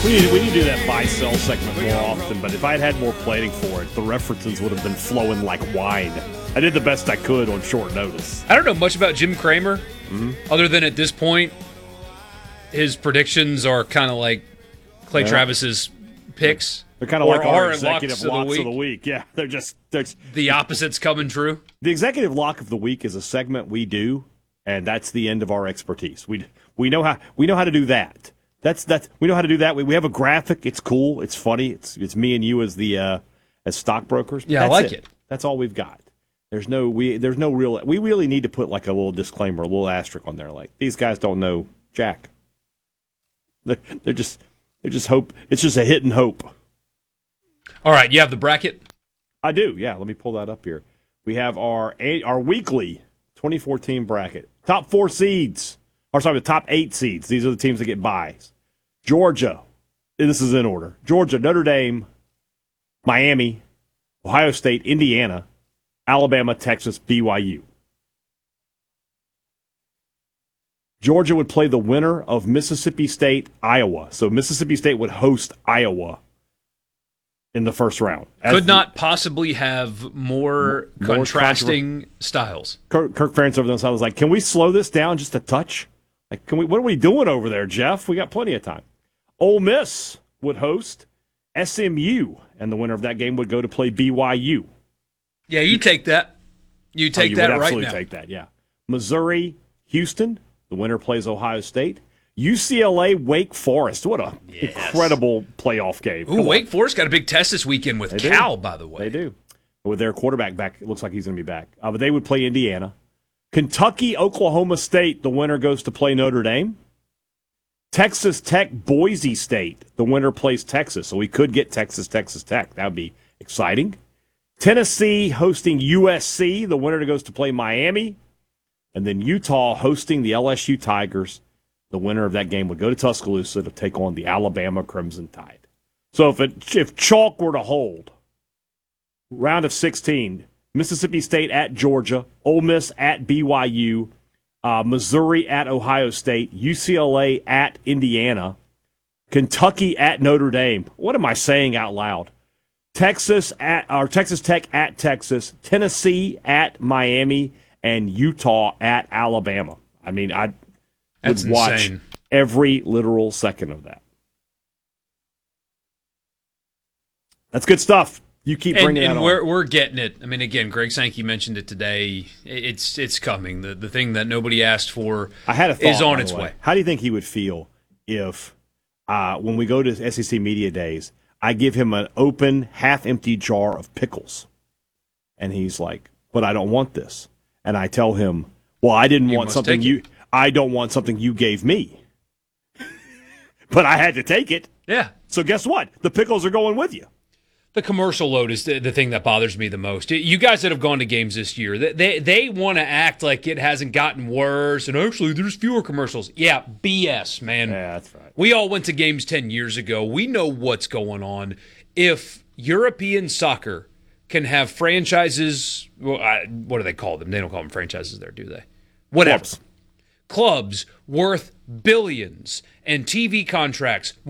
We need to do that buy-sell segment more often, but if I had had more planning for it, the references would have been flowing like wine. I did the best I could on short notice. I don't know much about Jim Cramer, other than at this point, his predictions are kind of like Clay Travis's picks. They're kind of like our executive locks locks of the week. Yeah, they're the opposites coming true. The executive lock of the week is a segment we do, and that's the end of our expertise. We know how to do that. That's we know how to do that. We have a graphic. It's cool. It's funny. It's me and you as the as stockbrokers. Yeah, I like it. That's all we've got. There's no real. We really need to put like a little disclaimer, a little asterisk on there. Like these guys don't know jack. They're just hope. It's just a hit and hope. All right, you have the bracket? I do, yeah. Let me pull that up here. We have our weekly 2014 bracket. Top 4 seeds. Or sorry, the top 8 seeds. These are the teams that get buys. Georgia. This is in order. Georgia, Notre Dame, Miami, Ohio State, Indiana, Alabama, Texas, BYU. Georgia would play the winner of Mississippi State, Iowa. So Mississippi State would host Iowa in the first round. Could not possibly have more contrasting styles. Kirk Ferentz over the side was like, "Can we slow this down just a touch? Like, can we? What are we doing over there, Jeff? We got plenty of time." Ole Miss would host SMU, and the winner of that game would go to play BYU. Yeah, you take that. You take that right now. Absolutely take that. Yeah. Missouri, Houston. The winner plays Ohio State. UCLA, Wake Forest. What a incredible playoff game. Ooh, Wake Forest got a big test this weekend with Cal, by the way. They do. With their quarterback back, it looks like he's going to be back. But they would play Indiana. Kentucky, Oklahoma State. The winner goes to play Notre Dame. Texas Tech, Boise State. The winner plays Texas. So we could get Texas Tech. That would be exciting. Tennessee hosting USC. The winner goes to play Miami. And then Utah hosting the LSU Tigers. The winner of that game would go to Tuscaloosa to take on the Alabama Crimson Tide. So if chalk were to hold, round of 16, Mississippi State at Georgia, Ole Miss at BYU, Missouri at Ohio State, UCLA at Indiana, Kentucky at Notre Dame. What am I saying out loud? Texas Tech at Texas, Tennessee at Miami, and Utah at Alabama. I mean, I would watch every literal second of that. That's good stuff. You keep bringing that on. And we're getting it. I mean, again, Greg Sankey mentioned it today. It's coming. The thing that nobody asked for is on its way. How do you think he would feel if, when we go to SEC Media Days, I give him an open, half-empty jar of pickles, and he's like, "But I don't want this." And I tell him, "Well, I didn't want something you. I don't want something you gave me, but I had to take it." Yeah. So guess what? The pickles are going with you. The commercial load is the thing that bothers me the most. You guys that have gone to games this year, they want to act like it hasn't gotten worse, and actually there's fewer commercials. Yeah, BS, man. Yeah, that's right. We all went to games 10 years ago. We know what's going on. If European soccer can have franchises, well, what do they call them? They don't call them franchises there, do they? Whatever. Clubs worth billions and TV contracts